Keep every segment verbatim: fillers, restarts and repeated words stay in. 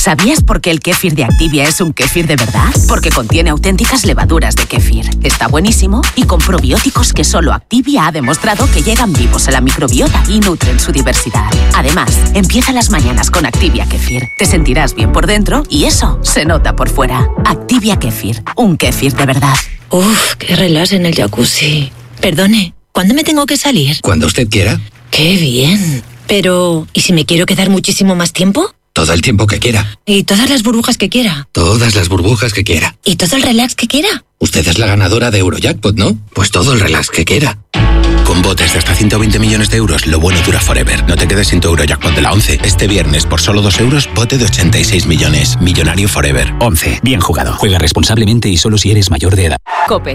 ¿Sabías por qué el kéfir de Activia es un kéfir de verdad? Porque contiene auténticas levaduras de kéfir. Está buenísimo y con probióticos que solo Activia ha demostrado que llegan vivos a la microbiota y nutren su diversidad. Además, empieza las mañanas con Activia Kéfir. Te sentirás bien por dentro y eso se nota por fuera. Activia Kéfir, un kéfir de verdad. Uf, qué relax en el jacuzzi. Perdone, ¿cuándo me tengo que salir? Cuando usted quiera. ¡Qué bien! Pero, ¿y si me quiero quedar muchísimo más tiempo? Todo el tiempo que quiera. ¿Y todas las burbujas que quiera? Todas las burbujas que quiera. ¿Y todo el relax que quiera? Usted es la ganadora de Eurojackpot, ¿no? Pues todo el relax que quiera. Con botes de hasta ciento veinte millones de euros, lo bueno dura forever. No te quedes sin tu Eurojackpot de la once. Este viernes, por solo dos euros, bote de ochenta y seis millones. Millonario forever. once. Bien jugado. Juega responsablemente y solo si eres mayor de edad. COPE.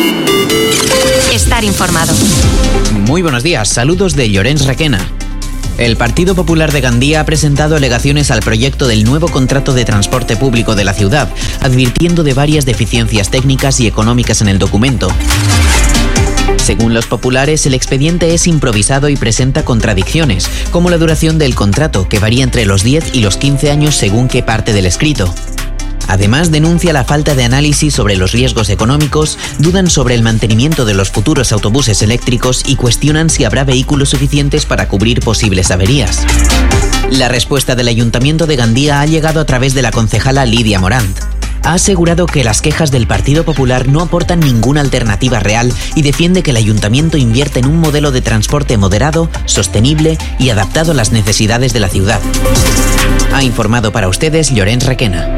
Estar informado. Muy buenos días. Saludos de Llorens Requena. El Partido Popular de Gandía ha presentado alegaciones al proyecto del nuevo contrato de transporte público de la ciudad, advirtiendo de varias deficiencias técnicas y económicas en el documento. Según los populares, el expediente es improvisado y presenta contradicciones, como la duración del contrato, que varía entre los diez y los quince años según qué parte del escrito. Además, denuncia la falta de análisis sobre los riesgos económicos, dudan sobre el mantenimiento de los futuros autobuses eléctricos y cuestionan si habrá vehículos suficientes para cubrir posibles averías. La respuesta del Ayuntamiento de Gandía ha llegado a través de la concejala Lidia Morant. Ha asegurado que las quejas del Partido Popular no aportan ninguna alternativa real y defiende que el Ayuntamiento invierte en un modelo de transporte moderado, sostenible y adaptado a las necesidades de la ciudad. Ha informado para ustedes Llorens Requena.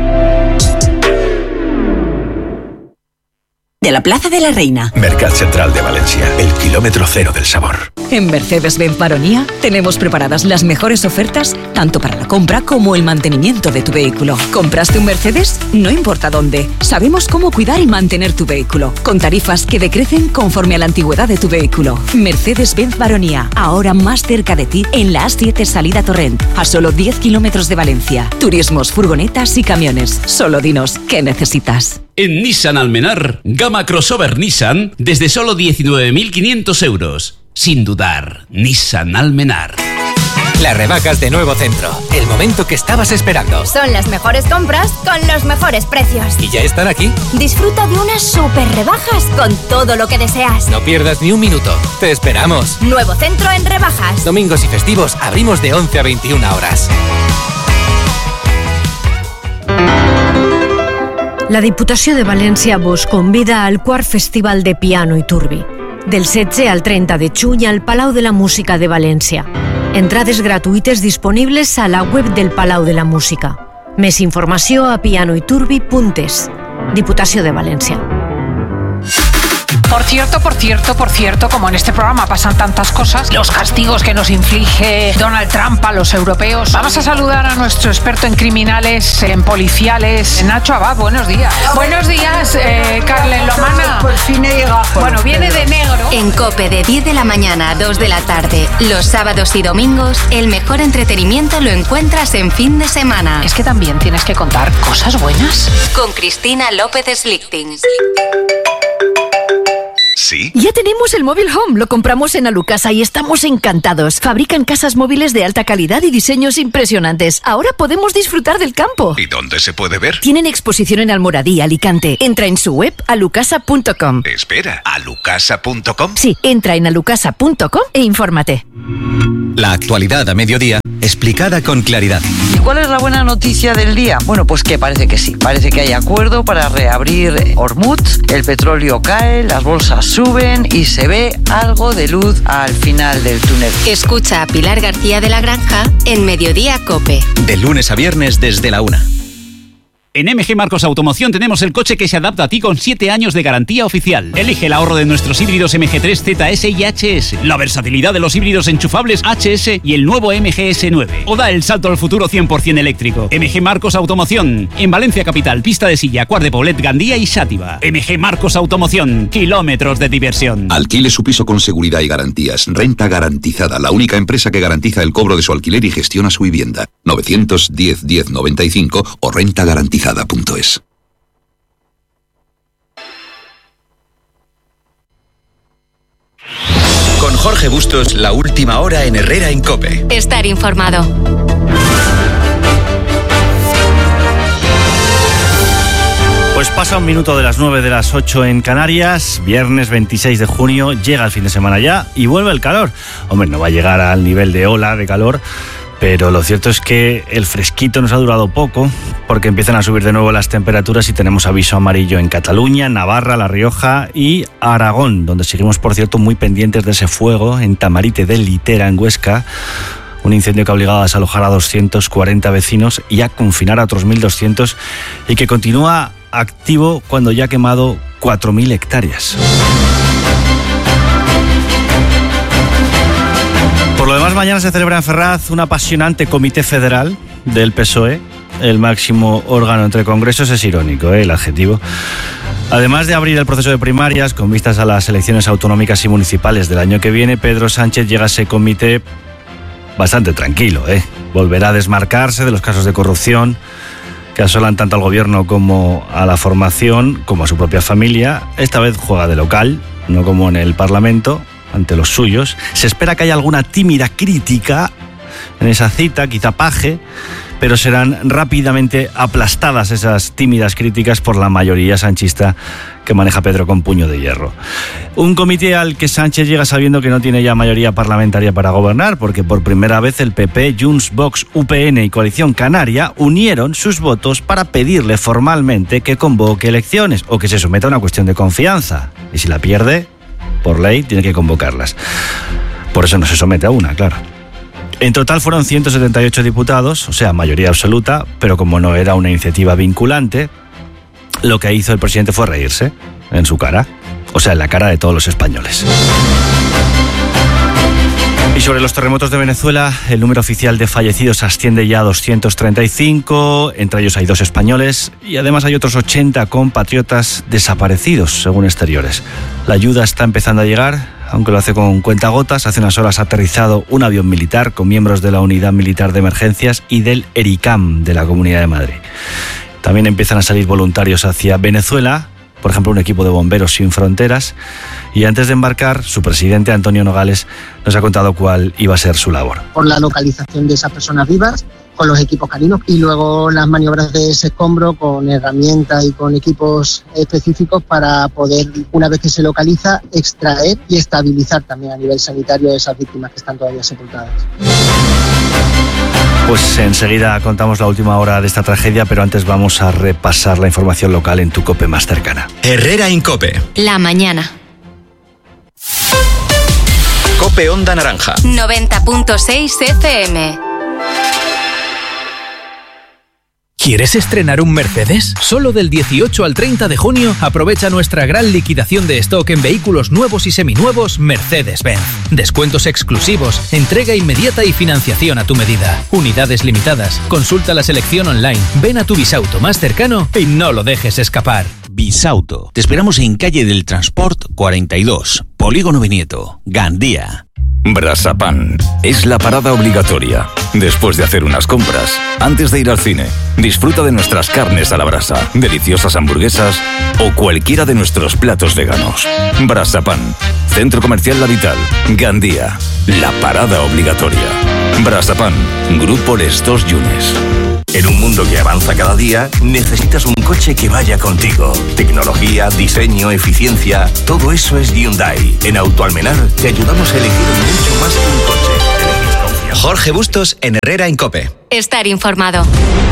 De la Plaza de la Reina. Mercat Central de Valencia, el kilómetro cero del sabor. En Mercedes-Benz Baronía tenemos preparadas las mejores ofertas tanto para la compra como el mantenimiento de tu vehículo. ¿Compraste un Mercedes? No importa dónde. Sabemos cómo cuidar y mantener tu vehículo, con tarifas que decrecen conforme a la antigüedad de tu vehículo. Mercedes-Benz Baronía, ahora más cerca de ti en la A siete salida Torrent, a solo diez kilómetros de Valencia. Turismos, furgonetas y camiones. Solo dinos qué necesitas. En Nissan Almenar, gama crossover Nissan desde solo diecinueve mil quinientos euros. Sin dudar, Nissan Almenar. Las rebajas de Nuevo Centro, el momento que estabas esperando. Son las mejores compras con los mejores precios. Y ya están aquí. Disfruta de unas super rebajas con todo lo que deseas. No pierdas ni un minuto. Te esperamos. Nuevo Centro en rebajas. Domingos y festivos abrimos de once a veintiuna horas. La Diputació de València vos convida al quart Festival de Piano i Turbi, del setze al trenta de juny al Palau de la Música de València. Entrades gratuïtes disponibles a la web del Palau de la Música. Més informació a pianoiturbi punt es. Diputació de València. Por cierto, por cierto, por cierto, como en este programa pasan tantas cosas, los castigos que nos inflige Donald Trump a los europeos. Vamos a saludar a nuestro experto en criminales, en policiales, Nacho Abad. Buenos días. Buenos días, eh, Carlen Lomana. Por fin he llegado. Bueno, viene de negro. En COPE de diez de la mañana a dos de la tarde, los sábados y domingos, el mejor entretenimiento lo encuentras en fin de semana. Es que también tienes que contar cosas buenas. Con Cristina López Slichting. ¿Sí? Ya tenemos el móvil Home, lo compramos en Alucasa y estamos encantados. Fabrican casas móviles de alta calidad y diseños impresionantes. Ahora podemos disfrutar del campo. ¿Y dónde se puede ver? Tienen exposición en Almoradí, Alicante. Entra en su web alucasa punto com. Espera, ¿alucasa punto com? Sí, entra en alucasa punto com e infórmate. La actualidad a mediodía, explicada con claridad. ¿Y cuál es la buena noticia del día? Bueno, pues que parece que sí. Parece que hay acuerdo para reabrir Hormuz, el petróleo cae, las bolsas suben y se ve algo de luz al final del túnel. Escucha a Pilar García de la Granja en Mediodía COPE. De lunes a viernes desde la una. En M G Marcos Automoción tenemos el coche que se adapta a ti con siete años de garantía oficial. Elige el ahorro de nuestros híbridos M G tres Z S y H S, la versatilidad de los híbridos enchufables H S y el nuevo M G S nueve. O da el salto al futuro cien por ciento eléctrico. M G Marcos Automoción. En Valencia Capital, Pista de Silla, Quart de Poblet, Gandía y Xàtiva. M G Marcos Automoción. Kilómetros de diversión. Alquile su piso con seguridad y garantías. Renta garantizada. La única empresa que garantiza el cobro de su alquiler y gestiona su vivienda. novecientos diez diez noventa y cinco o renta garantizada. .es. Con Jorge Bustos, la última hora en Herrera en COPE. Estar informado. Pasa un minuto de las nueve de las ocho en Canarias, viernes veintiséis de junio, llega el fin de semana ya y vuelve el calor. Hombre, no va a llegar al nivel de ola de calor, pero lo cierto es que el fresquito nos ha durado poco porque empiezan a subir de nuevo las temperaturas y tenemos aviso amarillo en Cataluña, Navarra, La Rioja y Aragón, donde seguimos, por cierto, muy pendientes de ese fuego en Tamarite de Litera, en Huesca. Un incendio que ha obligado a desalojar a doscientos cuarenta vecinos y a confinar a otros mil doscientos y que continúa activo cuando ya ha quemado cuatro mil hectáreas. Por lo demás, mañana se celebra en Ferraz un apasionante comité federal del P S O E. El máximo órgano entre congresos, es irónico, ¿eh? El adjetivo. Además de abrir el proceso de primarias con vistas a las elecciones autonómicas y municipales del año que viene, Pedro Sánchez llega a ese comité bastante tranquilo, ¿eh? Volverá a desmarcarse de los casos de corrupción que asolan tanto al gobierno como a la formación, como a su propia familia. Esta vez juega de local, no como en el Parlamento, ante los suyos. Se espera que haya alguna tímida crítica en esa cita, quizá paje, pero serán rápidamente aplastadas esas tímidas críticas por la mayoría sanchista que maneja Pedro con puño de hierro. Un comité al que Sánchez llega sabiendo que no tiene ya mayoría parlamentaria para gobernar, porque por primera vez el P P, Junts, Vox, U P N y Coalición Canaria unieron sus votos para pedirle formalmente que convoque elecciones o que se someta a una cuestión de confianza. Y si la pierde, por ley, tiene que convocarlas. Por eso no se somete a una, claro. En total fueron ciento setenta y ocho diputados, o sea, mayoría absoluta, pero como no era una iniciativa vinculante, lo que hizo el presidente fue reírse en su cara, o sea, en la cara de todos los españoles. Y sobre los terremotos de Venezuela, el número oficial de fallecidos asciende ya a doscientos treinta y cinco, entre ellos hay dos españoles y además hay otros ochenta compatriotas desaparecidos, según exteriores. La ayuda está empezando a llegar, aunque lo hace con cuentagotas. Hace unas horas ha aterrizado un avión militar con miembros de la Unidad Militar de Emergencias y del ERICAM de la Comunidad de Madrid. También empiezan a salir voluntarios hacia Venezuela, por ejemplo, un equipo de bomberos sin fronteras. Y antes de embarcar, su presidente, Antonio Nogales, nos ha contado cuál iba a ser su labor. Por la localización de esas personas vivas, con los equipos caninos, y luego las maniobras de ese escombro con herramientas y con equipos específicos para poder, una vez que se localiza, extraer y estabilizar también a nivel sanitario a esas víctimas que están todavía sepultadas. Pues enseguida contamos la última hora de esta tragedia, pero antes vamos a repasar la información local en tu COPE más cercana. Herrera Incope. La mañana. COPE Onda Naranja. noventa punto seis F M. ¿Quieres estrenar un Mercedes? Solo del dieciocho al treinta de junio aprovecha nuestra gran liquidación de stock en vehículos nuevos y seminuevos Mercedes-Benz. Descuentos exclusivos, entrega inmediata y financiación a tu medida. Unidades limitadas. Consulta la selección online. Ven a tu Bisauto más cercano y no lo dejes escapar. Bisauto. Te esperamos en Calle del Transport cuarenta y dos, Polígono Benieto, Gandía. Brasapan es la parada obligatoria. Después de hacer unas compras, antes de ir al cine, disfruta de nuestras carnes a la brasa, deliciosas hamburguesas o cualquiera de nuestros platos veganos. Brasapan, Centro Comercial La Vital, Gandía, la parada obligatoria. Brasapan, Grupo Les Dos Yunes. En un mundo que avanza cada día, necesitas un coche que vaya contigo. Tecnología, diseño, eficiencia, todo eso es Hyundai. En Autoalmenar te ayudamos a elegir mucho más que un coche. Jorge Bustos en Herrera Incope. Estar informado.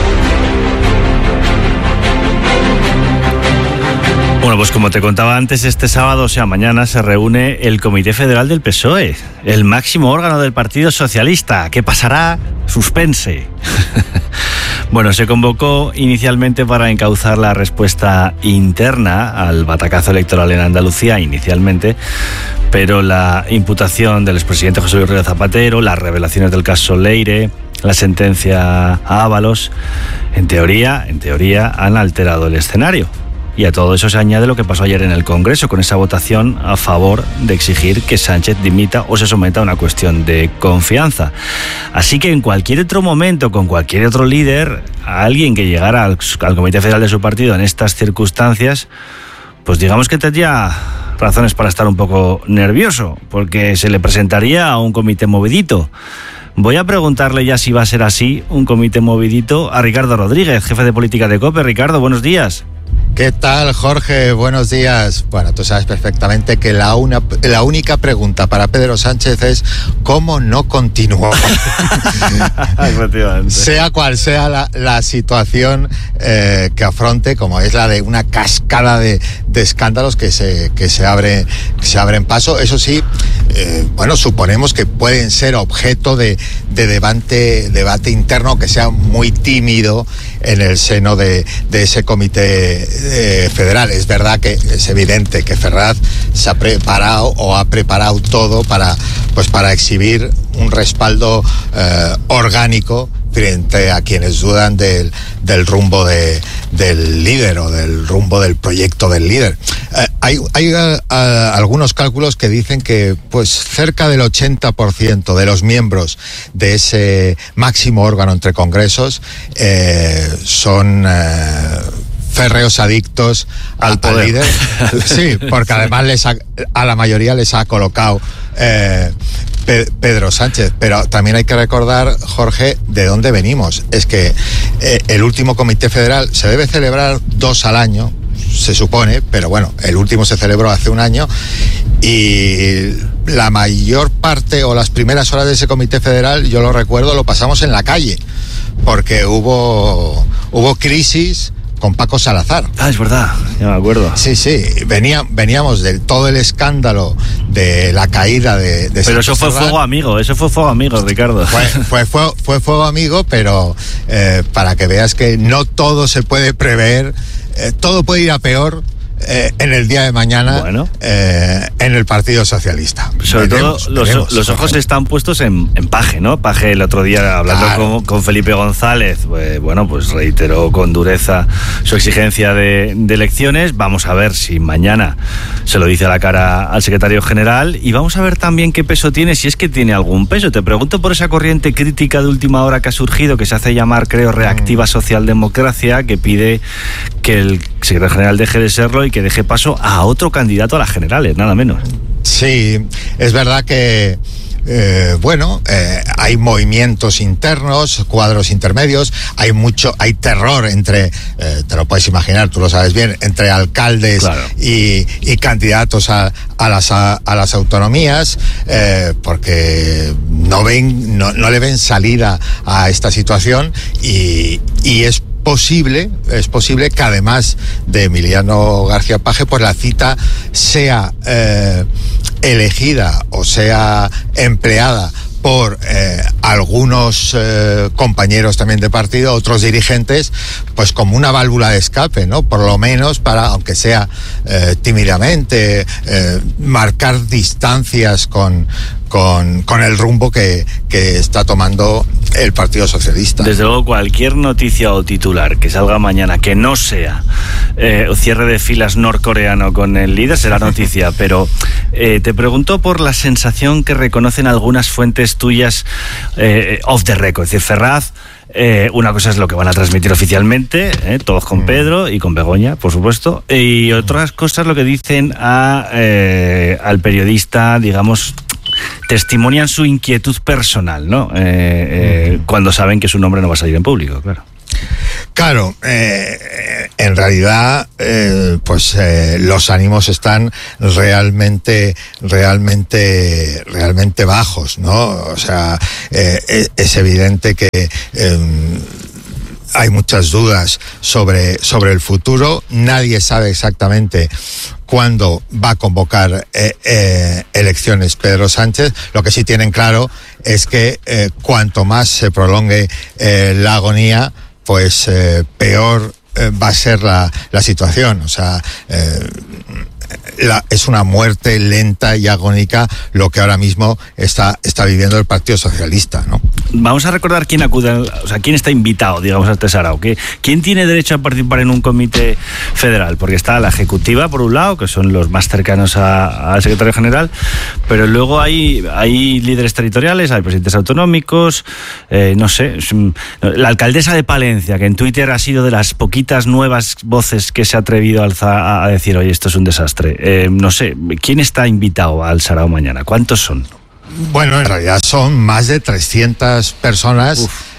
Bueno, pues como te contaba antes, este sábado, o sea, mañana, se reúne el Comité Federal del P S O E, el máximo órgano del Partido Socialista. ¿Qué pasará? Suspense. Bueno, se convocó inicialmente para encauzar la respuesta interna al batacazo electoral en Andalucía, inicialmente, pero la imputación del expresidente José Luis Rodríguez Zapatero, las revelaciones del caso Leire, la sentencia a Ábalos, en teoría, en teoría, han alterado el escenario. Y a todo eso se añade lo que pasó ayer en el Congreso, con esa votación a favor de exigir que Sánchez dimita o se someta a una cuestión de confianza. Así que en cualquier otro momento, con cualquier otro líder, a alguien que llegara al, al Comité Federal de su partido en estas circunstancias, pues digamos que tendría razones para estar un poco nervioso, porque se le presentaría a un comité movidito. Voy a preguntarle ya si va a ser así, un comité movidito, a Ricardo Rodríguez, jefe de política de COPE. Ricardo, buenos días. ¿Qué tal, Jorge? Buenos días. Bueno, tú sabes perfectamente que la, una, la única pregunta para Pedro Sánchez es ¿cómo no continuó? Sea cual sea la, la situación eh, que afronte, como es la de una cascada de, de escándalos que se, que se abre, que se abren paso. Eso sí, eh, bueno, suponemos que pueden ser objeto de, de debate, debate interno que sea muy tímido en el seno de, de ese comité eh, federal. Es verdad que es evidente que Ferraz se ha preparado o ha preparado todo para, pues para exhibir un respaldo eh, orgánico frente a quienes dudan del, del rumbo de, del líder o del rumbo del proyecto del líder. Eh, hay hay uh, uh, algunos cálculos que dicen que pues cerca del ochenta por ciento de los miembros de ese máximo órgano entre congresos eh, son eh, férreos adictos al, al, al líder. Sí, porque además les ha, a la mayoría les ha colocado eh, Pedro Sánchez. Pero también hay que recordar, Jorge, de dónde venimos. Es que eh, el último comité federal se debe celebrar dos al año, se supone, pero bueno, el último se celebró hace un año y la mayor parte o las primeras horas de ese comité federal, yo lo recuerdo, lo pasamos en la calle, porque hubo, hubo crisis con Paco Salazar. Ah, es verdad, ya me acuerdo. Sí, sí, venía, veníamos de todo el escándalo de la caída de... de pero eso fue Salazar. Fuego amigo, eso fue fuego amigo, Ricardo. Fue, fue, fue, fue fuego amigo, pero eh, para que veas que no todo se puede prever, eh, todo puede ir a peor eh, en el día de mañana bueno. eh, en el Partido Socialista. Sobre veremos, todo los, veremos, los ojos están puestos en, en Paje, ¿no? Paje el otro día hablando claro. con, con Felipe González, pues, bueno, pues reiteró con dureza su exigencia de, de elecciones. Vamos a ver si mañana se lo dice a la cara al secretario general y vamos a ver también qué peso tiene, si es que tiene algún peso. Te pregunto por esa corriente crítica de última hora que ha surgido, que se hace llamar, creo, reactiva socialdemocracia, que pide que el secretario general deje de serlo y que deje paso a otro candidato a las generales, nada menos. Sí, es verdad que Eh, bueno, eh, hay movimientos internos, cuadros intermedios, hay mucho, hay terror entre, eh, te lo puedes imaginar, tú lo sabes bien, entre alcaldes claro. y, y candidatos a, a, las, a, a las autonomías, eh, porque no ven, no, no le ven salida a esta situación y, y es posible, es posible que además de Emiliano García Paje, pues la cita sea eh, elegida o sea empleada por eh, algunos eh, compañeros también de partido, otros dirigentes, pues como una válvula de escape, ¿no? Por lo menos para, aunque sea eh, tímidamente, eh, marcar distancias con, con, con el rumbo que, que está tomando el Partido Socialista. Desde luego, cualquier noticia o titular que salga mañana que no sea eh, cierre de filas norcoreano con el líder será noticia, pero eh, te pregunto por la sensación que reconocen algunas fuentes tuyas eh, off the record, es decir, Ferraz. Eh, una cosa es lo que van a transmitir oficialmente, eh, todos con Pedro y con Begoña, por supuesto, y otras cosas lo que dicen a, eh, al periodista, digamos, testimonian su inquietud personal, ¿no? Eh, eh, cuando saben que su nombre no va a salir en público, claro. Claro, eh, en realidad, eh, pues eh, los ánimos están realmente, realmente, realmente bajos, ¿no? O sea, eh, es, es evidente que eh, hay muchas dudas sobre, sobre el futuro. Nadie sabe exactamente cuándo va a convocar eh, eh, elecciones Pedro Sánchez. Lo que sí tienen claro es que eh, cuanto más se prolongue eh, la agonía, pues eh, peor eh, va a ser la, la situación. O sea, eh, la, es una muerte lenta y agónica lo que ahora mismo está, está viviendo el Partido Socialista, ¿no? Vamos a recordar quién acude, o sea, quién está invitado, digamos, a este sarao. ¿Quién tiene derecho a participar en un comité federal? Porque está la ejecutiva, por un lado, que son los más cercanos a, al secretario general, pero luego hay, hay líderes territoriales, hay presidentes autonómicos, eh, no sé, la alcaldesa de Palencia, que en Twitter ha sido de las poquitas nuevas voces que se ha atrevido a, alzar, a decir, oye, esto es un desastre. Eh, no sé, ¿quién está invitado al sarao mañana? ¿Cuántos son? Bueno, en realidad son más de trescientas personas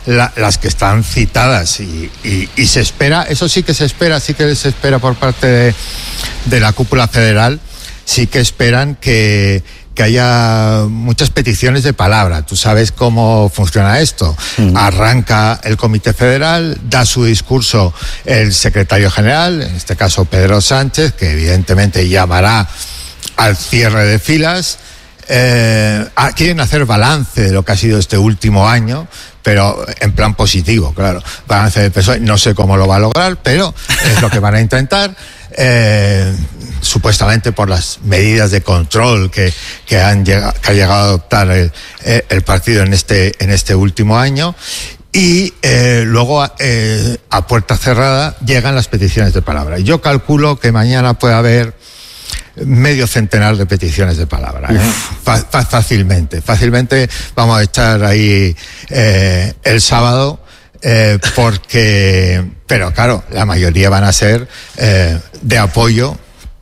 la, las que están citadas y, y, y se espera, eso sí que se espera, sí que se espera por parte de, de la cúpula federal, sí que esperan que, que haya muchas peticiones de palabra. Tú sabes cómo funciona esto. Mm. Arranca el Comité Federal, da su discurso el secretario general, en este caso Pedro Sánchez, que evidentemente llamará al cierre de filas. Eh, quieren hacer balance de lo que ha sido este último año, pero en plan positivo, claro. Balance del P S O E, no sé cómo lo va a lograr, pero es lo que van a intentar. Eh, supuestamente por las medidas de control que, que, han llegado, que ha llegado a adoptar el, el partido en este, en este último año. Y eh, luego, eh, a puerta cerrada, llegan las peticiones de palabra. Yo calculo que mañana puede haber medio centenar de peticiones de palabra, ¿eh? Fácilmente, fácilmente vamos a echar ahí eh, el sábado. Eh, porque, pero claro, la mayoría van a ser eh, de apoyo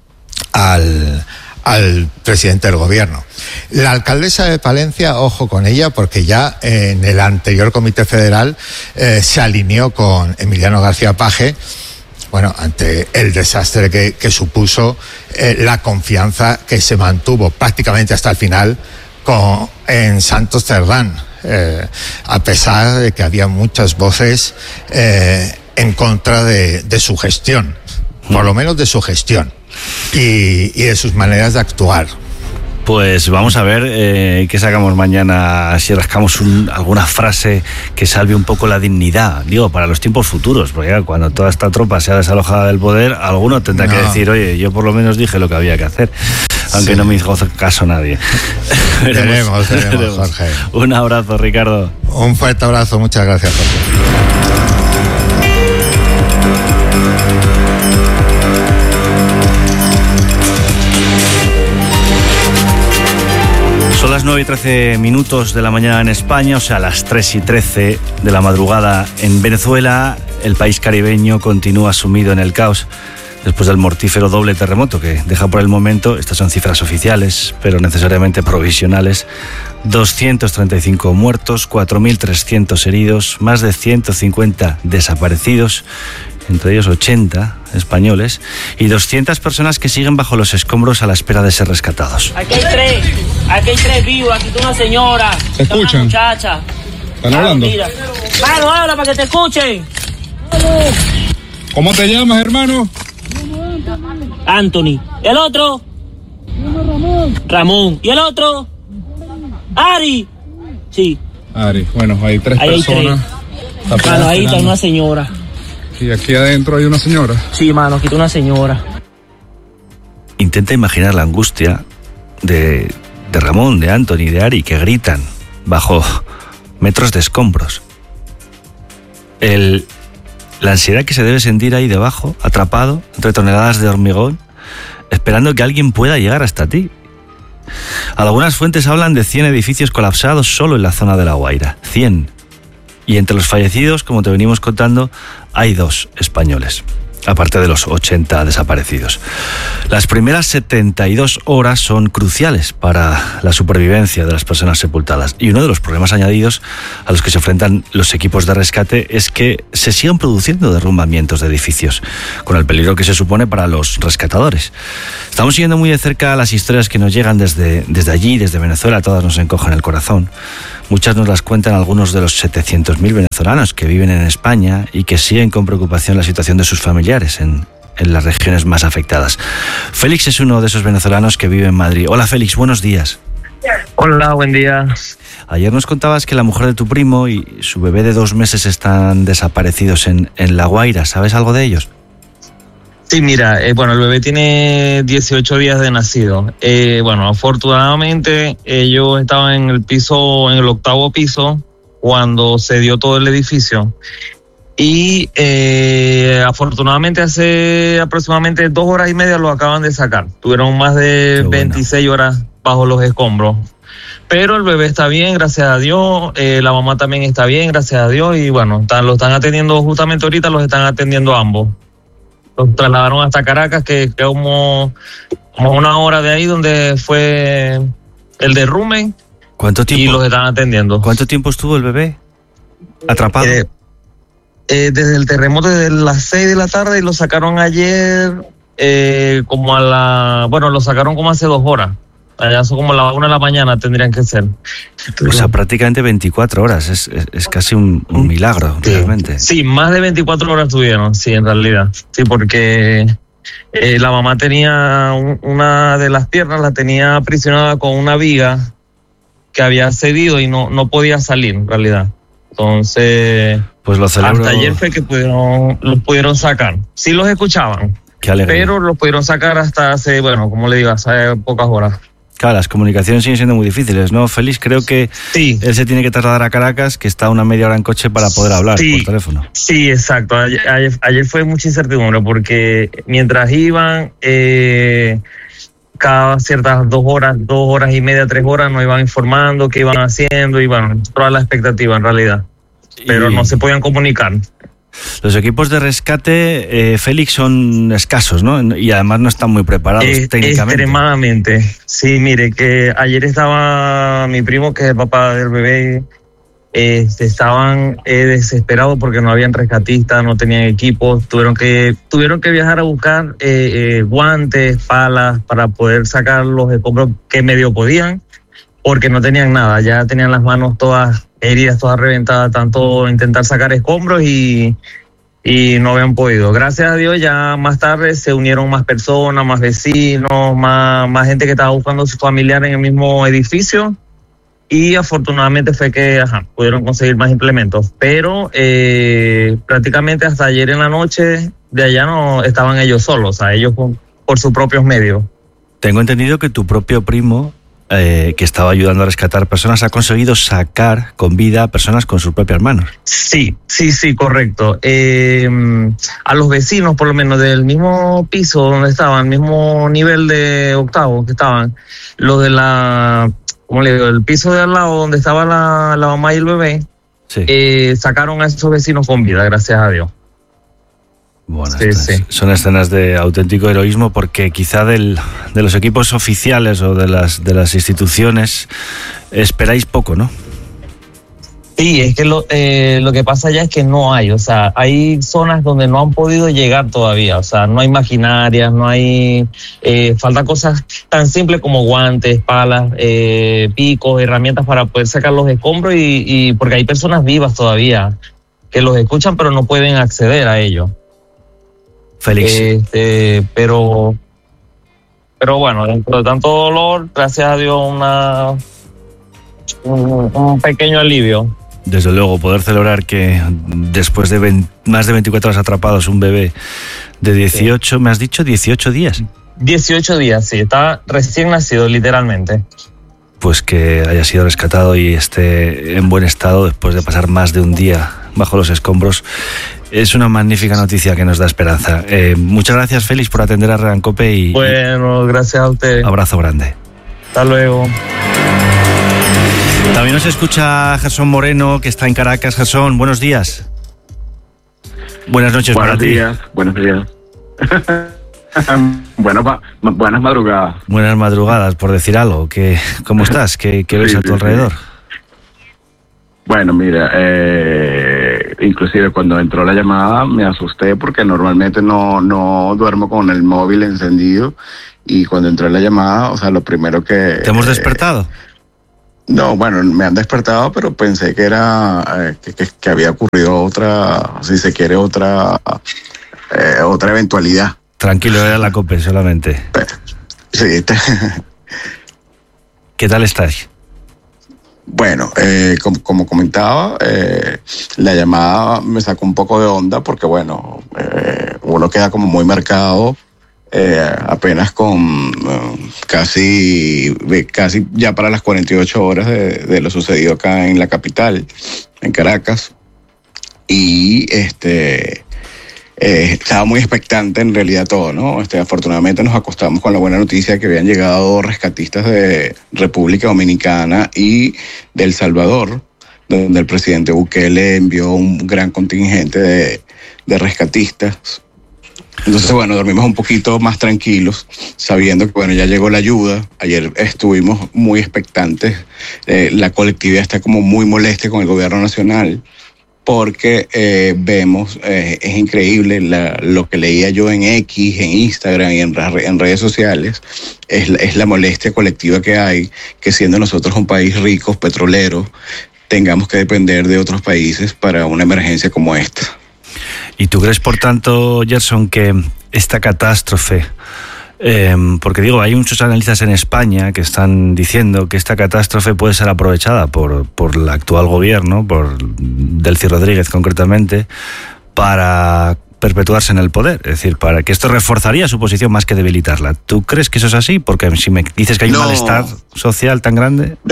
al, al presidente del gobierno. La alcaldesa de Palencia, ojo con ella, porque ya en el anterior Comité Federal eh, se alineó con Emiliano García Paje, bueno, ante el desastre que, que supuso eh, la confianza que se mantuvo prácticamente hasta el final con, en Santos Cerdán. Eh, a pesar de que había muchas voces eh, en contra de, de su gestión, por lo menos de su gestión y, y de sus maneras de actuar. Pues vamos a ver eh, qué sacamos mañana, si rascamos un, alguna frase que salve un poco la dignidad, digo, para los tiempos futuros, porque ya, cuando toda esta tropa sea desalojada del poder, alguno tendrá no. que decir, oye, yo por lo menos dije lo que había que hacer, aunque sí. no me hizo caso nadie. Tenemos, tenemos, Jorge. Un abrazo, Ricardo. Un fuerte abrazo, muchas gracias, Jorge. Son las nueve y trece minutos de la mañana en España, o sea, las tres y trece de la madrugada en Venezuela. El país caribeño continúa sumido en el caos después del mortífero doble terremoto que deja por el momento, estas son cifras oficiales, pero necesariamente provisionales, doscientos treinta y cinco muertos, cuatro mil trescientos heridos, más de ciento cincuenta desaparecidos, entre ellos ochenta españoles, y doscientas personas que siguen bajo los escombros a la espera de ser rescatados. Aquí hay tres, aquí hay tres vivos, aquí está una señora, ¿se escuchan? Una muchacha. ¿Están hablando? Mano, habla para que te escuchen. ¿Cómo te llamas, hermano? Anthony. ¿El otro? Ramón. Ramón. ¿Y el otro? Ari. Sí. Ari, bueno, hay tres ahí personas. Hay tres. Mano, ahí está una señora. ¿Y aquí adentro hay una señora? Sí, mano, aquí está una señora. Intenta imaginar la angustia de, de Ramón, de Anthony, de Ari, que gritan bajo metros de escombros. El, la ansiedad que se debe sentir ahí debajo, atrapado entre toneladas de hormigón, esperando que alguien pueda llegar hasta ti. Algunas fuentes hablan de cien edificios colapsados solo en la zona de La Guaira. cien. Y entre los fallecidos, como te venimos contando, hay dos españoles, aparte de los ochenta desaparecidos. Las primeras setenta y dos horas son cruciales para la supervivencia de las personas sepultadas. Y uno de los problemas añadidos a los que se enfrentan los equipos de rescate es que se sigan produciendo derrumbamientos de edificios, con el peligro que se supone para los rescatadores. Estamos siguiendo muy de cerca las historias que nos llegan desde, desde allí, desde Venezuela. Todas nos encogen el corazón. Muchas nos las cuentan algunos de los setecientos mil venezolanos que viven en España y que siguen con preocupación la situación de sus familiares en, en las regiones más afectadas. Félix es uno de esos venezolanos que vive en Madrid. Hola Félix, buenos días. Hola, buen día. Ayer nos contabas que la mujer de tu primo y su bebé de dos meses están desaparecidos en, en La Guaira. ¿Sabes algo de ellos? Sí, mira, eh, bueno, el bebé tiene dieciocho días de nacido. Eh, bueno, afortunadamente ellos estaban en el piso, en el octavo piso, cuando se dio todo el edificio. Y eh, afortunadamente hace aproximadamente dos horas y media lo acaban de sacar. Tuvieron más de veintiséis horas bajo los escombros. Pero el bebé está bien, gracias a Dios. Eh, la mamá también está bien, gracias a Dios. Y bueno, están, lo están atendiendo justamente ahorita, los están atendiendo ambos. Los trasladaron hasta Caracas, que quedó como, como una hora de ahí donde fue el derrumbe. ¿Cuánto tiempo? Y los están atendiendo. ¿Cuánto tiempo estuvo el bebé? ¿Atrapado? Eh, eh, desde el terremoto, desde las seis de la tarde, y lo sacaron ayer eh, como a la... Bueno, lo sacaron como hace dos horas. Allá son como las una de la mañana tendrían que ser. O sea, prácticamente veinticuatro horas. Es, es, es casi un, un milagro, sí. realmente. Sí, más de veinticuatro horas tuvieron, sí, en realidad. Sí, porque eh, la mamá tenía un, una de las piernas, la tenía aprisionada con una viga que había cedido y no, no podía salir, en realidad. Entonces, pues lo celebro. Hasta ayer fue que pudieron, los pudieron sacar. Sí los escuchaban, Qué alegría. pero los pudieron sacar hasta hace, bueno, como le digo, hace pocas horas. Claro, las comunicaciones siguen siendo muy difíciles, ¿no, Félix? Creo que sí. Él se tiene que trasladar a Caracas, que está una media hora en coche para poder hablar sí. por teléfono. Sí, exacto. Ayer, ayer, ayer fue mucha incertidumbre porque mientras iban, eh, cada ciertas dos horas, dos horas y media, tres horas, nos iban informando qué iban haciendo y bueno, toda la expectativa en realidad. Pero y... no se podían comunicar. Los equipos de rescate, eh, Félix, son escasos, ¿no? Y además no están muy preparados eh, técnicamente. Extremadamente. Sí, mire, que ayer estaba mi primo, que es el papá del bebé, eh, estaban eh, desesperados porque no habían rescatistas, no tenían equipos, tuvieron que tuvieron que viajar a buscar eh, eh, guantes, palas, para poder sacar los escombros que medio podían, porque no tenían nada, ya tenían las manos todas heridas, todas reventadas, tanto intentar sacar escombros y, y no habían podido. Gracias a Dios ya más tarde se unieron más personas, más vecinos, más, más gente que estaba buscando a su familiar en el mismo edificio y afortunadamente fue que ajá, pudieron conseguir más implementos. Pero eh, prácticamente hasta ayer en la noche de allá no estaban ellos solos, o sea, ellos por, por sus propios medios. Tengo entendido que tu propio primo... Eh, que estaba ayudando a rescatar personas, ha conseguido sacar con vida a personas con sus propias manos. Sí, sí, sí, correcto. Eh, a los vecinos, por lo menos del mismo piso donde estaban, mismo nivel de octavo que estaban, los de la, ¿cómo le digo? El piso de al lado donde estaba la, la mamá y el bebé, sí. eh, sacaron a esos vecinos con vida, gracias a Dios. Bueno, sí, sí. Son escenas de auténtico heroísmo porque quizá del, de los equipos oficiales o de las, de las instituciones esperáis poco, ¿no? Sí, es que lo, eh, lo que pasa ya es que no hay, o sea, hay zonas donde no han podido llegar todavía, o sea, no hay maquinarias, no hay, eh, falta cosas tan simples como guantes, palas, eh, picos, herramientas para poder sacar los escombros y, y porque hay personas vivas todavía que los escuchan pero no pueden acceder a ellos. Félix. Este, pero, pero bueno, dentro de tanto dolor, gracias a Dios, una, un, un pequeño alivio. Desde luego, poder celebrar que después de veinte, más de veinticuatro horas atrapados, un bebé de dieciocho, sí. ¿Me has dicho dieciocho días? dieciocho días, sí, está recién nacido, literalmente. Pues que haya sido rescatado y esté en buen estado después de pasar más de un día bajo los escombros. Es una magnífica noticia que nos da esperanza. Eh, muchas gracias, Félix, por atender a Redancope y... Bueno, gracias a usted. Abrazo grande. Hasta luego. También nos escucha Gerson Moreno, que está en Caracas. Gerson, buenos días. Buenas noches buenos para días, ti. Buenos días, buenas, buenas madrugadas. Buenas madrugadas, por decir algo. ¿Qué, ¿Cómo estás? ¿Qué, qué ves sí, a tu sí, alrededor? Sí. Bueno, mira, eh, inclusive cuando entró la llamada me asusté porque normalmente no, no duermo con el móvil encendido y cuando entró la llamada, o sea, lo primero que... ¿Te hemos despertado? Eh, no, bueno, me han despertado, pero pensé que era, eh, que, que, que había ocurrido otra, si se quiere, otra, eh, otra eventualidad. Tranquilo, era la COPE solamente. Pero, sí. Te... ¿Qué tal estás? Bueno, eh, como, como comentaba, eh, la llamada me sacó un poco de onda porque, bueno, eh, uno queda como muy marcado eh, apenas con uh, casi, casi ya para las cuarenta y ocho horas de, de lo sucedido acá en la capital, en Caracas. Y este... Eh, estaba muy expectante en realidad todo, ¿no? Este, afortunadamente nos acostamos con la buena noticia de que habían llegado rescatistas de República Dominicana y de El Salvador, donde el presidente Bukele envió un gran contingente de, de rescatistas. Entonces, bueno, dormimos un poquito más tranquilos, sabiendo que, bueno, ya llegó la ayuda. Ayer estuvimos muy expectantes. Eh, la colectividad está como muy molesta con el gobierno nacional, porque eh, vemos, eh, es increíble la, lo que leía yo en X, en Instagram y en, en redes sociales, es, es la molestia colectiva que hay, que siendo nosotros un país rico, petrolero, tengamos que depender de otros países para una emergencia como esta. ¿Y tú crees, por tanto, Gerson, que esta catástrofe, eh, porque digo, hay muchos analistas en España que están diciendo que esta catástrofe puede ser aprovechada por, por el actual gobierno, por Delcy Rodríguez concretamente, para perpetuarse en el poder? Es decir, para que esto reforzaría su posición más que debilitarla. ¿Tú crees que eso es así? Porque si me dices que hay no. un malestar social tan grande... No.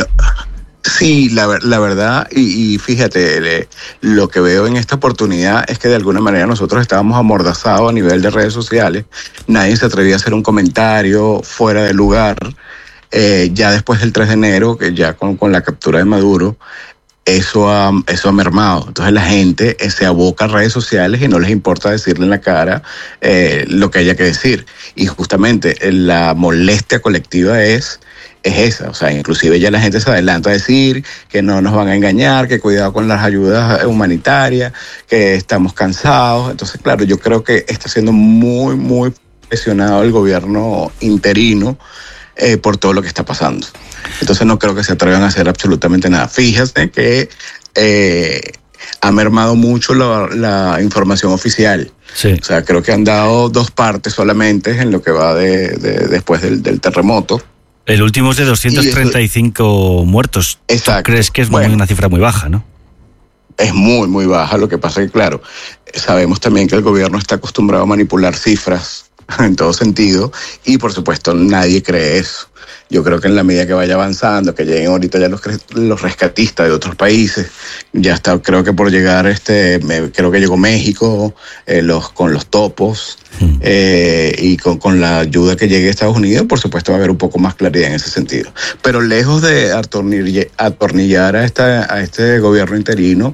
Sí, la, la verdad, y, y fíjate, le, lo que veo en esta oportunidad es que de alguna manera nosotros estábamos amordazados a nivel de redes sociales, nadie se atrevía a hacer un comentario fuera de lugar, eh, ya después del tres de enero, que ya con, con la captura de Maduro, eso ha, eso ha mermado. Entonces la gente eh, se aboca a redes sociales y no les importa decirle en la cara eh, lo que haya que decir. Y justamente eh, la molestia colectiva es... es esa, o sea, inclusive ya la gente se adelanta a decir que no nos van a engañar, que cuidado con las ayudas humanitarias, que estamos cansados. Entonces, claro, yo creo que está siendo muy, muy presionado el gobierno interino eh, por todo lo que está pasando. Entonces no creo que se atrevan a hacer absolutamente nada. Fíjate que eh, ha mermado mucho la, la información oficial. Sí. O sea, creo que han dado dos partes solamente en lo que va de, de después del, del terremoto. El último es de doscientos treinta y cinco muertos. Exacto. ¿Tú crees que es bueno, una cifra muy baja, no? Es muy, muy baja. Lo que pasa es que, claro, sabemos también que el gobierno está acostumbrado a manipular cifras en todo sentido y, por supuesto, nadie cree eso. Yo creo que en la medida que vaya avanzando, que lleguen ahorita ya los, los rescatistas de otros países, ya está, creo que por llegar, este, me, creo que llegó México eh, los, con los topos mm. eh, y con, con la ayuda que llegue a Estados Unidos, por supuesto va a haber un poco más claridad en ese sentido. Pero lejos de atornillar, atornillar a, esta, a este gobierno interino,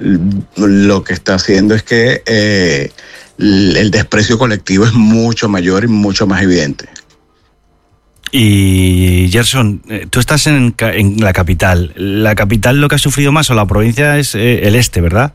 lo que está haciendo es que eh, el desprecio colectivo es mucho mayor y mucho más evidente. Y Gerson, tú estás en, en la capital. ¿La capital lo que ha sufrido más o la provincia es eh, el este, verdad?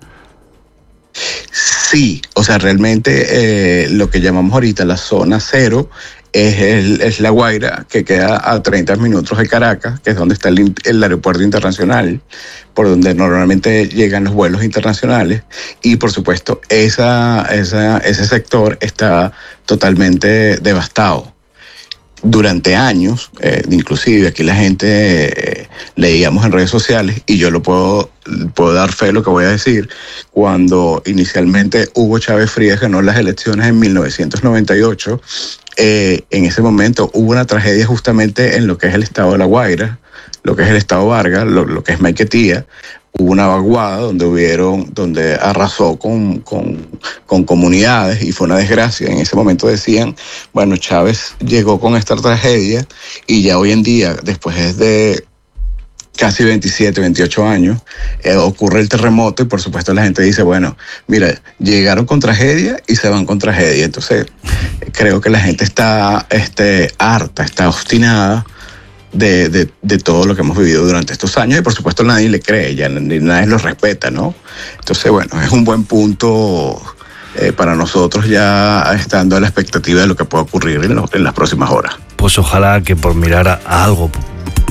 Sí, o sea, realmente eh, lo que llamamos ahorita la zona cero es, el, es La Guaira, que queda a treinta minutos de Caracas, que es donde está el, el aeropuerto internacional, por donde normalmente llegan los vuelos internacionales, y por supuesto esa, esa, ese sector está totalmente devastado. Durante años, eh, inclusive aquí la gente eh, leíamos en redes sociales, y yo lo puedo, puedo dar fe de lo que voy a decir, cuando inicialmente Hugo Chávez Frías ganó las elecciones en mil novecientos noventa y ocho, eh, en ese momento hubo una tragedia justamente en lo que es el estado de La Guaira, lo que es el estado Vargas, lo, lo que es Maiquetía. Hubo una vaguada donde hubieron, donde arrasó con, con, con comunidades y fue una desgracia. En ese momento decían, bueno, Chávez llegó con esta tragedia y ya hoy en día, después de casi veintisiete, veintiocho años, eh, ocurre el terremoto y por supuesto la gente dice, bueno, mira, llegaron con tragedia y se van con tragedia. Entonces creo que la gente está este, harta, está obstinada De, de, de todo lo que hemos vivido durante estos años y por supuesto nadie le cree, ya nadie lo respeta, ¿no? Entonces, bueno, es un buen punto eh, para nosotros ya estando a la expectativa de lo que pueda ocurrir en, lo, en las próximas horas. Pues ojalá que por mirar a, a algo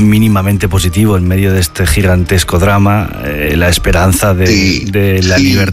mínimamente positivo en medio de este gigantesco drama, eh, la esperanza de, sí, de la sí. libertad